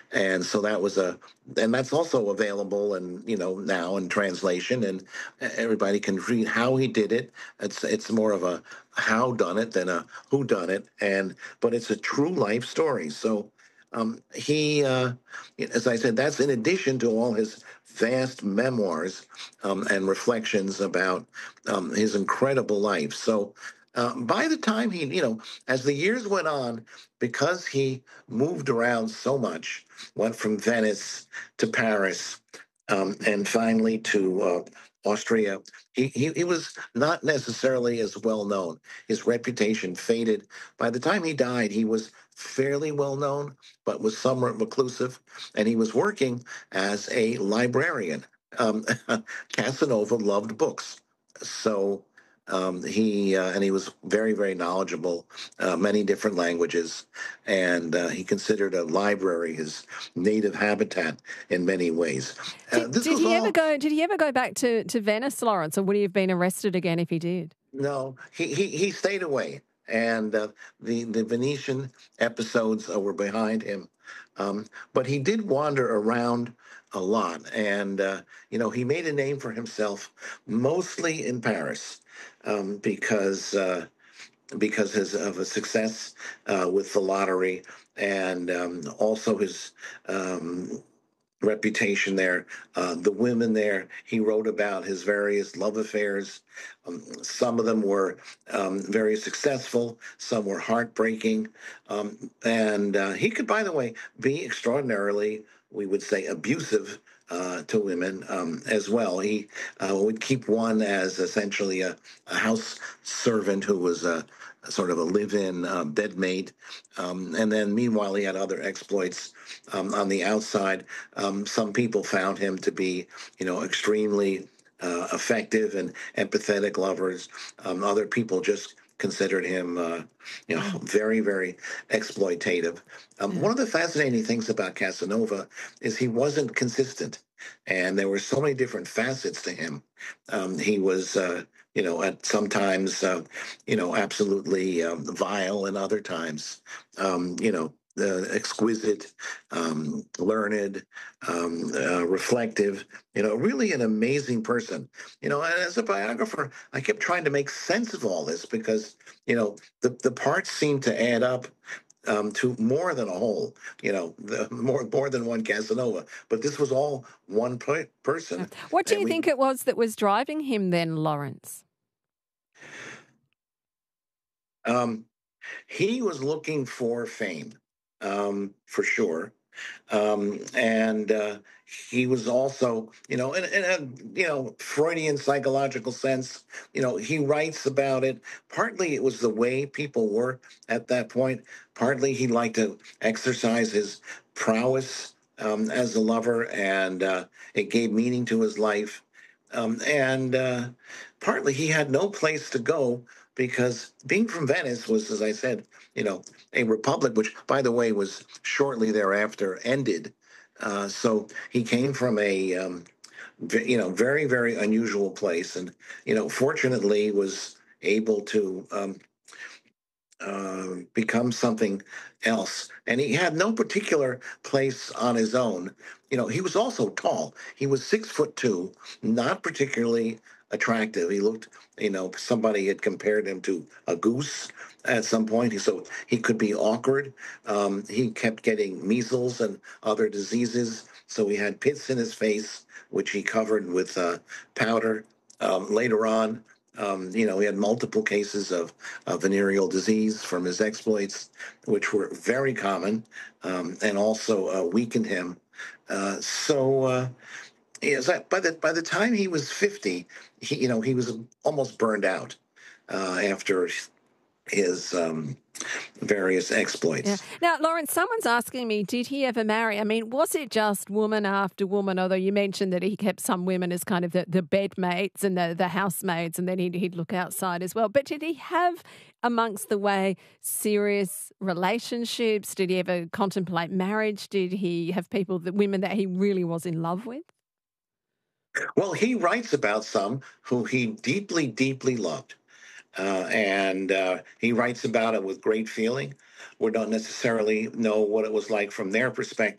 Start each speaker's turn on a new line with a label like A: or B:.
A: And so that was and that's also available, and now in translation, and everybody can read how he did it. It's more of a how done it than a who done it, but it's a true life story. So he, as I said, that's in addition to all his vast memoirs and reflections about his incredible life. So by the time as the years went on, because he moved around so much, went from Venice to Paris, and finally to Austria, he was not necessarily as well known. His reputation faded. By the time he died, he was fairly well known, but was somewhat reclusive, and he was working as a librarian. Casanova loved books, so he was very, very knowledgeable, many different languages, and he considered a library his native habitat in many ways. This
B: Did
A: was
B: he ever
A: all.
B: go? Did he ever go back to Venice, Lawrence, or would he have been arrested again if he did?
A: No, he stayed away, and the Venetian episodes were behind him. But he did wander around a lot, and he made a name for himself mostly in Paris, because of his success with the lottery, and also his reputation there. The women there, he wrote about his various love affairs. Some of them were very successful, some were heartbreaking. And he could, by the way, be extraordinarily, we would say, abusive to women as well. He would keep one as essentially a house servant who was a sort of a live-in bedmate, and then meanwhile he had other exploits on the outside. Some people found him to be, extremely effective and empathetic lovers. Other people just considered him, very, very exploitative. One of the fascinating things about Casanova is he wasn't consistent, and there were so many different facets to him. He was, at sometimes, absolutely vile, and other times, exquisite, learned, reflective, really an amazing person. And as a biographer, I kept trying to make sense of all this because, the parts seem to add up to more than a whole, more than one Casanova. But this was all one person.
B: What do
A: And
B: you think it was that was driving him then, Lawrence?
A: um, he was looking for fame, for sure. And he was also, in a, Freudian psychological sense, he writes about it. Partly it was the way people were at that point. Partly he liked to exercise his prowess as a lover, and it gave meaning to his life. And partly he had no place to go because being from Venice was, as I said, a republic, which, by the way, was shortly thereafter ended. So he came from a, very, very unusual place, and fortunately was able to become something else. And he had no particular place on his own. He was also tall. He was 6'2", not particularly attractive. He looked, somebody had compared him to a goose at some point. So he could be awkward. He kept getting measles and other diseases. So he had pits in his face, which he covered with powder. Later on, he had multiple cases of venereal disease from his exploits, which were very common, and also weakened him. Yes, by the time he was 50, he was almost burned out after his various
B: Yeah.
A: exploits.
B: Now, Lawrence, someone's asking me, did he ever marry? I mean, was it just woman after woman? Although you mentioned that he kept some women as kind of the bedmates and the housemaids, and then he'd look outside as well. But did he have, amongst the way, serious relationships? Did he ever contemplate marriage? Did he have women that he really was in love with?
A: Well, he writes about some who he deeply, deeply loved. And he writes about it with great feeling. We don't necessarily know what it was like from their perspective.